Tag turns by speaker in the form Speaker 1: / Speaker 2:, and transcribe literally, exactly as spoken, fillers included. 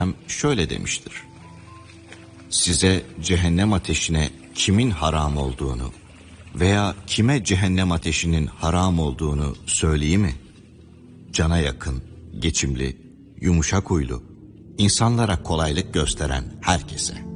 Speaker 1: şöyle demiştir: size cehennem ateşine kimin haram olduğunu veya kime cehennem ateşinin haram olduğunu söyleyeyim mi? Cana yakın, geçimli, yumuşak huylu, insanlara kolaylık gösteren herkese.